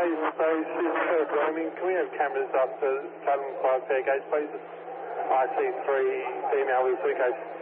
Superb roaming. Can we have cameras up to Callum 5 Fairgate, please? IC3 female with suitcase.